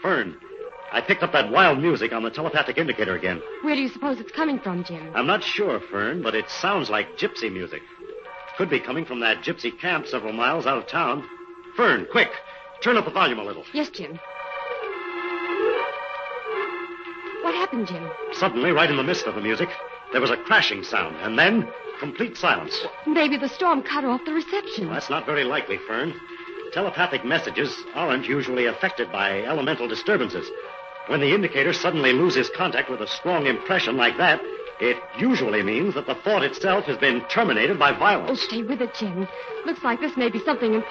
Fern, I picked up that wild music on the telepathic indicator again. Where do you suppose it's coming from, Jim? I'm not sure, Fern, but it sounds like gypsy music. Could be coming from that gypsy camp several miles out of town. Fern, quick, turn up the volume a little. Yes, Jim. What happened, Jim? Suddenly, right in the midst of the music, there was a crashing sound, and then complete silence. Maybe the storm cut off the reception. That's not very likely, Fern. Telepathic messages aren't usually affected by elemental disturbances. When the indicator suddenly loses contact with a strong impression like that, it usually means that the thought itself has been terminated by violence. Oh, stay with it, Jim. Looks like this may be something important.